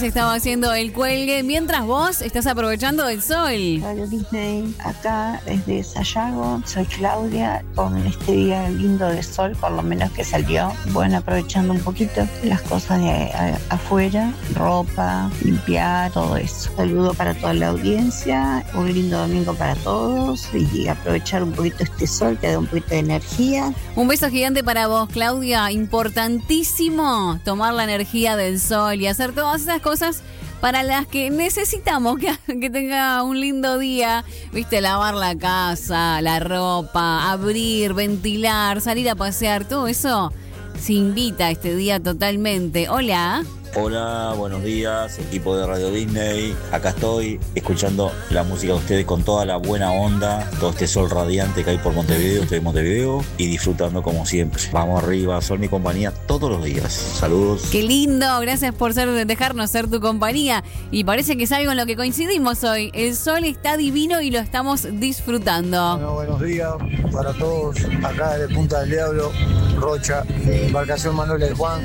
Estaba haciendo el cuelgue mientras vos estás aprovechando el sol. Radio Disney, acá desde Sayago, soy Claudia, con este día lindo de sol, por lo menos que salió. Bueno, aprovechando un poquito las cosas de afuera, ropa, limpiar, todo eso. Saludo para toda la audiencia, un lindo domingo para todos y aprovechar un poquito este sol que da un poquito de energía. Un beso gigante para vos, Claudia. Importantísimo tomar la energía del sol y hacer todas esas cosas para las que necesitamos que tenga un lindo día, viste, lavar la casa, la ropa, abrir, ventilar, salir a pasear, todo eso se invita este día totalmente. Hola. Hola, buenos días, equipo de Radio Disney. Acá estoy escuchando la música de ustedes con toda la buena onda, todo este sol radiante que hay por Montevideo, estoy en Montevideo y disfrutando como siempre. Vamos arriba, sol mi compañía todos los días. Saludos. Qué lindo, gracias por dejarnos ser tu compañía. Y parece que es algo en lo que coincidimos hoy. El sol está divino y lo estamos disfrutando. Bueno, buenos días para todos. Acá de Punta del Diablo, Rocha, embarcación Manuel de Juan,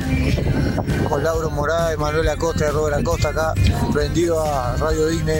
con Lauro Morales, Manuel Acosta de Robert Acosta, acá prendido a Radio Disney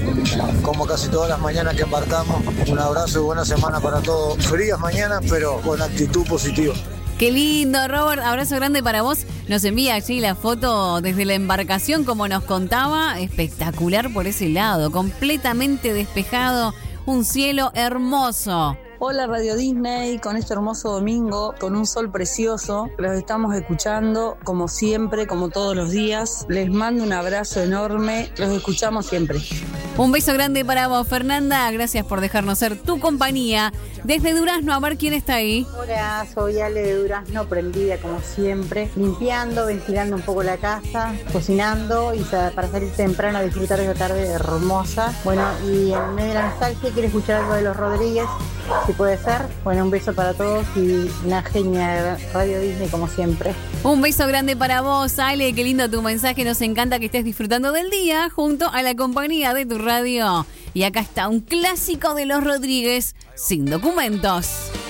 como casi todas las mañanas que embarcamos. Un abrazo y buena semana para todos. Frías mañanas, pero con actitud positiva. Qué lindo, Robert, abrazo grande para vos. Nos envía allí la foto desde la embarcación, como nos contaba, espectacular por ese lado, completamente despejado, un cielo hermoso. Hola Radio Disney, con este hermoso domingo, con un sol precioso, los estamos escuchando como siempre, como todos los días. Les mando un abrazo enorme, los escuchamos siempre. Un beso grande para vos, Fernanda, gracias por dejarnos ser tu compañía. Desde Durazno, a ver quién está ahí. Hola, soy Ale de Durazno, prendida como siempre, limpiando, ventilando un poco la casa, cocinando y para salir temprano a disfrutar de esta tarde hermosa. Bueno, y en medio de la nostalgia quiero escuchar algo de Los Rodríguez, si puede ser. Bueno, un beso para todos y una genia de Radio Disney como siempre. Un beso grande para vos, Ale, qué lindo tu mensaje, nos encanta que estés disfrutando del día junto a la compañía de tu radio. Y acá está un clásico de Los Rodríguez, Sin Documentos.